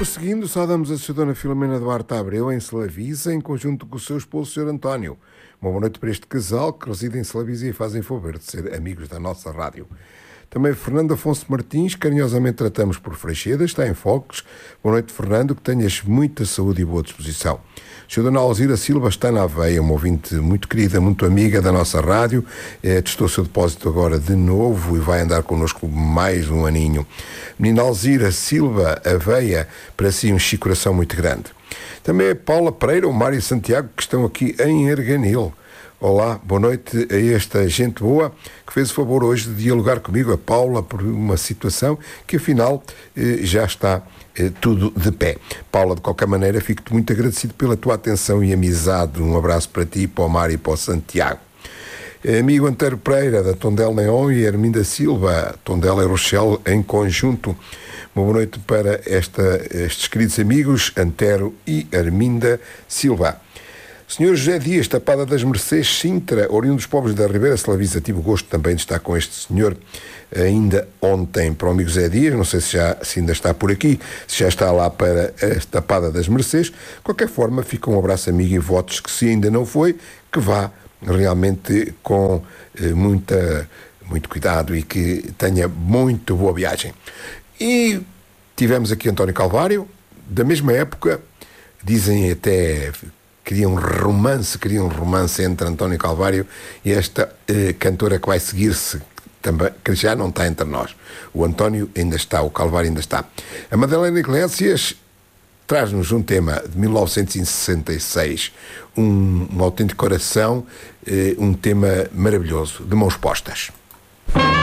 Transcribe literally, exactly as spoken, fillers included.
prosseguindo, saudamos a senhora Dona Filomena Duarte Abreu, em Salavisa, em conjunto com o seu esposo, o senhor António. Uma boa noite para este casal que reside em Salavisa e fazem favor de ser amigos da nossa rádio. Também Fernando Afonso Martins, carinhosamente tratamos por Freixeda, está em Focos. Boa noite, Fernando, que tenhas muita saúde e boa disposição. A senhora Dona Alzira Silva está na Aveia, uma ouvinte muito querida, muito amiga da nossa rádio. É, testou o seu depósito agora de novo e vai andar connosco mais um aninho. Menina Alzira Silva, Aveia, para si um chico coração muito grande. Também a Paula Pereira, o Mário Santiago, que estão aqui em Erganil. Olá, boa noite a esta gente boa que fez o favor hoje de dialogar comigo, a Paula, por uma situação que afinal eh, já está eh, tudo de pé. Paula, de qualquer maneira, fico-te muito agradecido pela tua atenção e amizade. Um abraço para ti, para o Mário e para o Santiago. Amigo Antero Pereira, da Tondela Neon, e Arminda Silva, Tondela e Rochelle em conjunto. Uma boa noite para esta, estes queridos amigos, Antero e Arminda Silva. senhor José Dias, Tapada das Mercês, Sintra, oriundo dos pobres da Ribeira Salavisa. Tive o gosto também de estar com este senhor ainda ontem para o amigo José Dias. Não sei se, já, se ainda está por aqui, se já está lá para a Tapada das Mercês. De qualquer forma, fica um abraço amigo e votos que, se ainda não foi, que vá realmente com eh, muita, muito cuidado e que tenha muito boa viagem. E tivemos aqui António Calvário, da mesma época, dizem até... queria um romance, queria um romance entre António Calvário e esta eh, cantora que vai seguir-se, também, que já não está entre nós. O António ainda está, o Calvário ainda está. A Madalena Iglesias traz-nos um tema de mil novecentos e sessenta e seis, um, um autêntico coração, eh, um tema maravilhoso, de mãos postas.